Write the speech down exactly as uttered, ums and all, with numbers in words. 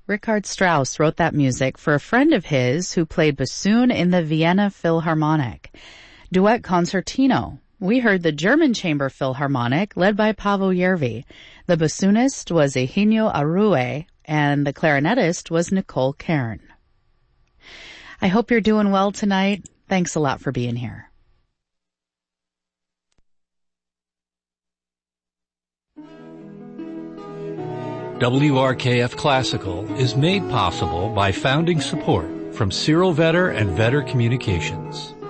Richard Strauss wrote that music for a friend of his who played bassoon in the Vienna Philharmonic. Duet Concertino. We heard the German Chamber Philharmonic led by Paavo Järvi. The bassoonist was Eugenio Arue and the clarinetist was Nicole Kern. I hope you're doing well tonight. Thanks a lot for being here. W R K F Classical is made possible by founding support from Cyril Vetter and Vetter Communications.